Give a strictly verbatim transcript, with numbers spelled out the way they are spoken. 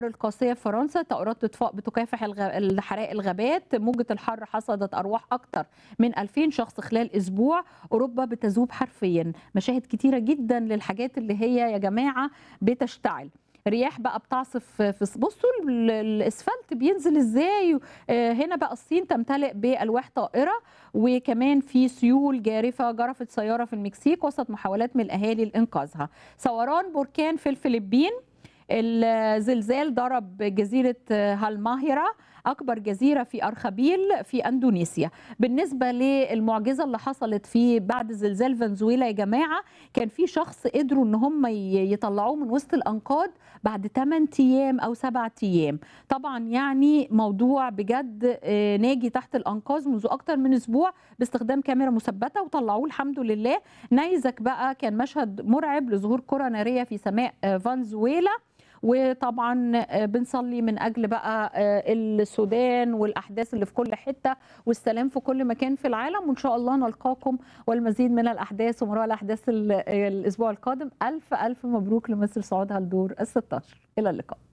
القاسية في فرنسا، طائرات إطفاء بتكافح الغ... الحرائق الغابات، موجة الحر حصدت أرواح أكثر من ألفين شخص خلال أسبوع، أوروبا بتذوب حرفيا، مشاهد كتيرة جدا للحاجات اللي هي يا جماعة بتشتعل. رياح بقى بتعصف في بصوا ال- الاسفلت بينزل ازاي. آه، هنا بقى الصين تمتلئ بالواح طائره، وكمان في سيول جارفه جرفت سياره في المكسيك وسط محاولات من الاهالي لانقاذها. ثوران بركان في الفلبين، الزلزال ضرب جزيرة هالماهرة أكبر جزيرة في أرخبيل في أندونيسيا. بالنسبة للمعجزة اللي حصلت في بعد زلزال فنزويلا يا جماعة، كان في شخص قدروا إن هم ي- يطلعوه من وسط الأنقاض بعد ثمانية أيام أو سبعة أيام. طبعا يعني موضوع بجد آه، ناجي تحت الأنقاض منذ أكتر من أسبوع باستخدام كاميرا مثبتة وطلعوه الحمد لله. نيزك بقى كان مشهد مرعب لظهور كرة نارية في سماء آه، فنزويلا. وطبعا آه، بنصلي من اجل بقى آه، السودان والاحداث اللي في كل حته والسلام في كل مكان في العالم، وان شاء الله نلقاكم والمزيد من الاحداث ومراء الاحداث ال- الاسبوع القادم. الف الف مبروك لمصر صعودها لدور ال ستاشر. الى اللقاء.